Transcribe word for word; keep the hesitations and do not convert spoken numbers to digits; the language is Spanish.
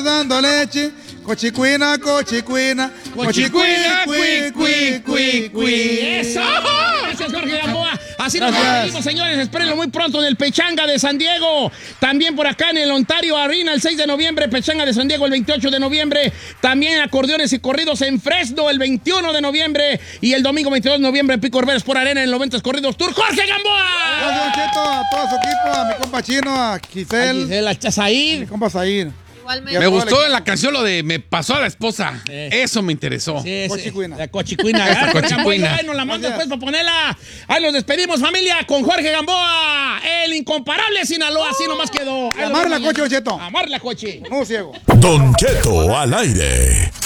dando leche. Cochicuina, cochicuina, cochicuina, cui, cui, cui, cui. ¡Eso! Gracias, Jorge Gamboa. Así nos Gracias. despedimos, señores. Espérenlo muy pronto en el Pechanga de San Diego. También por acá en el Ontario Arena el seis de noviembre. Pechanga de San Diego el veintiocho de noviembre. También acordeones y corridos en Fresno el veintiuno de noviembre. Y el domingo veintidós de noviembre en Pico Rivera Sport Arena en el noventas Corridos Tour. ¡Jorge Gamboa! Gracias, Don Cheto, a todo su equipo, a mi compa Chino, a Giselle, Gisela a mi Chazair. compa Zair. Igualmente. Me gustó en la canción lo de me pasó a la esposa. Eh. Eso me interesó. Sí, sí. Cochicuina. La cochicuina. Gracias, cochicuina. Gamboa. Ahí nos la manda Gracias. después para ponerla. Ahí nos despedimos, familia, con Jorge Gamboa. El incomparable Sinaloa. Así nomás quedó. Ahí lo Amar la vemos. coche, Don Cheto. Amar la coche. No ciego. Don Cheto al aire.